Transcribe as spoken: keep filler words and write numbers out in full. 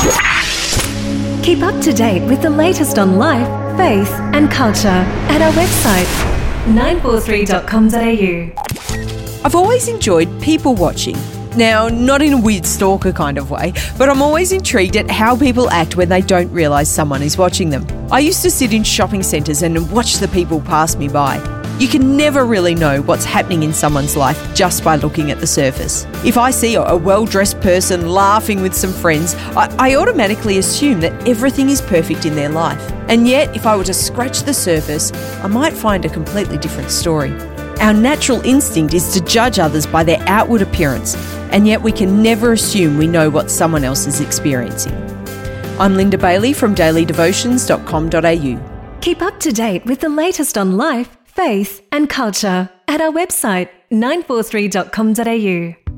Keep up to date with the latest on life, faith and culture at our website nine four three dot com dot a u. I've always enjoyed people watching. Now, not in a weird stalker kind of way, but I'm always intrigued at how people act when they don't realise someone is watching them. I used to sit in shopping centres and watch the people pass me by. You can never really know what's happening in someone's life just by looking at the surface. If I see a well-dressed person laughing with some friends, I, I automatically assume that everything is perfect in their life. And yet, if I were to scratch the surface, I might find a completely different story. Our natural instinct is to judge others by their outward appearance, and yet we can never assume we know what someone else is experiencing. I'm Linda Bailey from daily devotions dot com dot a u. Keep up to date with the latest on life, faith and culture at our website nine four three dot com dot a u.